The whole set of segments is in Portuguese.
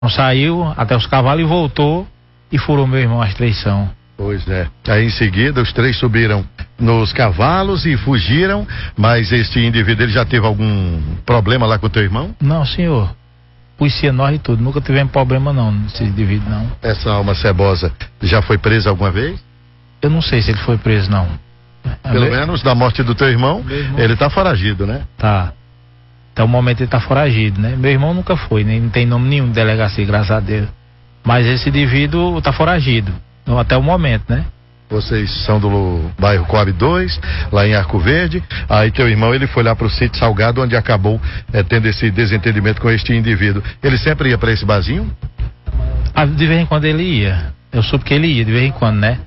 Não saiu até os cavalos e voltou e furou meu irmão as traição. Pois é. Aí em seguida os 3 subiram nos cavalos e fugiram, mas este indivíduo ele já teve algum problema lá com o teu irmão? Não, senhor. Conhecia nós e tudo. Nunca tivemos problema não nesse indivíduo, não. Essa alma cebosa já foi presa alguma vez? Eu não sei se ele foi preso, não. Pelo menos da morte do teu irmão, ele tá foragido, né? Tá. Até o momento ele tá foragido, né? Meu irmão nunca foi, nem tem nome nenhum de delegacia, graças a Deus. Mas esse indivíduo tá foragido. Até o momento, né? Vocês são do bairro Coab 2, lá em Arco Verde. Aí teu irmão, ele foi lá pro sítio Salgado, onde acabou tendo esse desentendimento com este indivíduo. Ele sempre ia para esse barzinho? De vez em quando ele ia. Eu soube que ele ia, de vez em quando, né?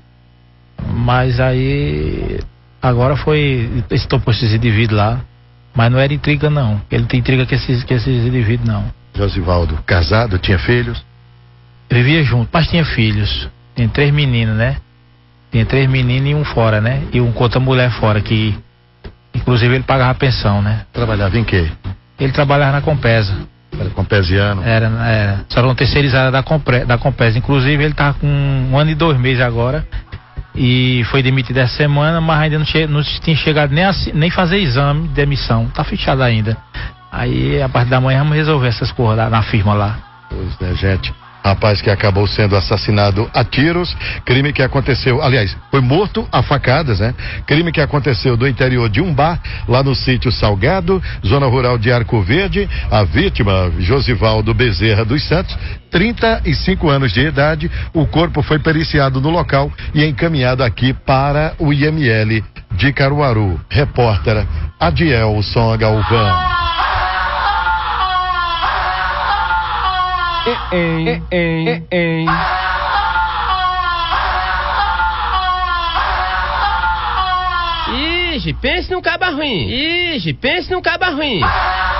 Mas aí... Agora estopou esses indivíduos lá. Mas não era intriga, não. Ele tem intriga com esses indivíduos, não. Josivaldo, casado, tinha filhos? Vivia junto, mas tinha filhos. Tem 3 meninos, né? Tinha 3 meninos e um fora, né? E com outra mulher fora, que inclusive ele pagava a pensão, né? Trabalhava em quê? Ele trabalhava na Compesa. Era compesiano? Era. Só era uma terceirizada da Compesa. Inclusive ele tava com 1 ano e 2 meses agora. E foi demitido essa semana, mas ainda não tinha chegado nem fazer exame de demissão. Tá fechado ainda. Aí a parte da manhã vamos resolver essas porra na firma lá. Pois é, gente. Rapaz que acabou sendo assassinado a tiros, crime que aconteceu, aliás, foi morto a facadas, né? Crime que aconteceu do interior de um bar, lá no sítio Salgado, zona rural de Arco Verde. A vítima, Josivaldo Bezerra dos Santos, 35 anos de idade. O corpo foi periciado no local e encaminhado aqui para o IML de Caruaru. Repórter Adielson Galvão. Ixi, pense num caba ruim.